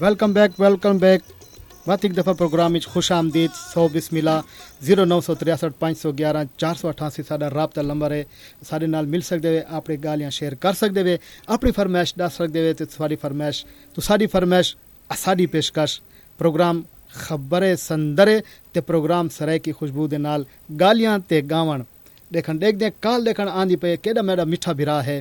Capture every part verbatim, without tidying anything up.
Welcome back welcome back बात एक दफ़ा प्रोग्राम में खुश आमदीद सौ बिस्मिल्ला जीरो नौ सौ तिरसठ पाँच सौ ग्यारह चार सौ अठासी साडा राबता नंबर है साडे नाल मिल सकते वे अपनी गालियां शेयर कर सकते वे अपनी फरमाइश दस सकते वे तो साडी फरमाइश तो साडी फरमाइश साडी पेशकश प्रोग्राम खबरे संदरे ते प्रोग्राम सराय की खुशबू दे नाल गालियां ते गावण देखन देख दे काल देखन आंदी पे केड़ा मेरा मीठा बिरा है।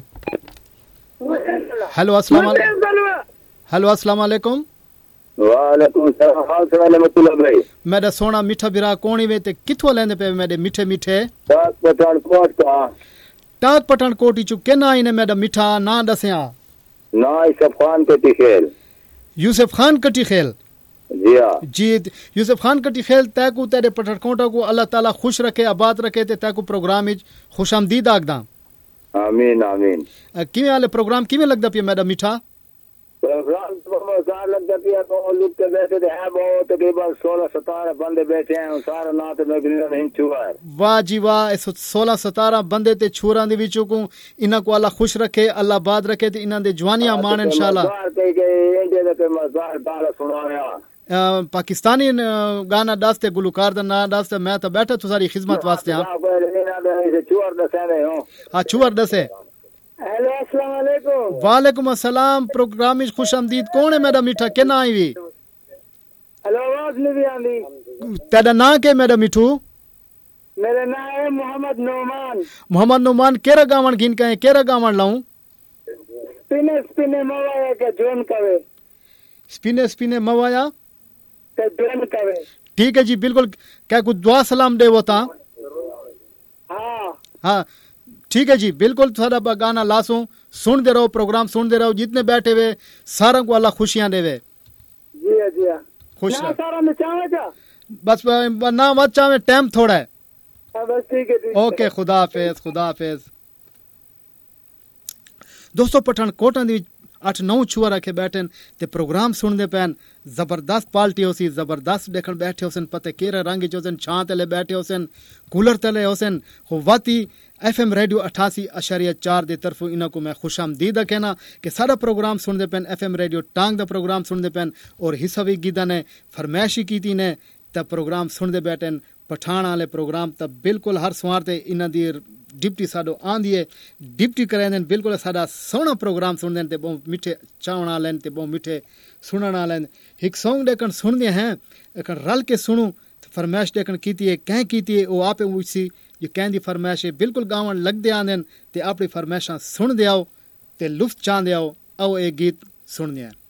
हेलो अस्सलाम हेलो अस्सलाम वालेकुम। वालेकुम सलाम रहमतुल्लाह भाई। मेरा सोना मीठा बिरा कोणी वे ते किथों लेंदे पे मेरे मीठे मीठे टाक पठान कोट का टाक पठान कोटी चु केना इने मेरा मीठा ना दसया ना यूसुफ खान कटी खेल यूसुफ खान कटी खेल जी हां जी यूसुफ खान कटी खेल तैकू तेरे पठानकोटा को अल्लाह ताला खुश रखे आबाद रखे ते तैकू प्रोग्राम विच खुशामदीद आखदा। आमीन आमीन। किवें वाले प्रोग्राम किवें लगदा पिया मेरा मीठा प्रोग्राम तो मजार लगता पिया तो लोग के बैठे थे है बहुत तकरीबन सोलह सत्रह बंदे बैठे हैं सारा ना तो मैं नहीं छुआ है। वाह जी वाह सोलह सत्रह बंदे ते छुरा दे विचों को इना को अल्लाह खुश रखे अल्लाह आबाद रखे ते इना दे जवानियां मान इंशाल्लाह मजार के इंडिया के मजार गाना सुनाया पाकिस्तानी गाना दास्ते गुलकार दा ना दास्ते मैं तो बैठा तो सारी खिदमत वास्ते हां चुवर दसे हो हां चुवर दसे। हेलो अस्सलाम वालेकुम। वालेकुम अस्सलाम प्रोग्राम में खुशामदीद कौन है मेरा मीठा केना आई वी हेलो आवाज नहीं आंदी तेरा नाम के मेरा मिठू मेरा नाम है मोहम्मद नोमान मोहम्मद नोमान केरा गावण गिन के केरा गावण लाऊं स्पिने स्पिने मवाया के जोन कवे स्पिने स्पिने मवाया के जोन कवे ठीक है जी बिल्कुल क्या कुछ दुआ सलाम दे वो ता हां हां ठीक है जी बिल्कुल सारा गाना लासो सुन दे रहो प्रोग्राम सुन दे रहो जितने बैठे हुए सारा को अल्लाह खुशियां देवे। जी जी खुश ना सारा में चाहे क्या बस ना मत चाहे टाइम थोड़ा है बस ठीक है ठीक ओके खुदा हाफिज खुदा हाफिज। दोस्तों पठानकोट दी अठ नौ छुआ रखे बैठे ते प्रोग्राम सुनते पैन जबरदस्त पार्टी होसी जबरदस्त देखन बैठे होसन पते केरा रंग जोसन छां तले बैठे होसन कूलर तले होसन वाती एफएम रेडियो अठासी अशारिया चार दे तरफों इना को मैं खुशामदीद कहना कि सारा प्रोग्राम सुनते पैन एफएम रेडियो टांग दा प्रोग्राम सुनते पैन और हिस्सा भी गीदा ने फरमाइशी की थी ने तब प्रोग्राम सुनते बैठन पठान वाले प्रोग्राम तब बिल्कुल हर सोमवार ते इना दी डिप्टी साडो आंदी है डिप्टी करांदे बिल्कुल साडा सोना प्रोग्राम सुनदे ते बहुत मिठे चावणा लेन ते बहुत मिठे सुनना लेन एक सॉन्ग देखन सुनदे हैं एक रल के सुनू फरमाइश देखन कीती है कह कीती है ओ आपे उसी ये कहंदी फरमाइश है बिल्कुल गावन लगदे आंदन ते अपनी फरमाइशां सुन दे आओ ते लुफ्त चांदे आओ आओ एक गीत सुनदे हैं।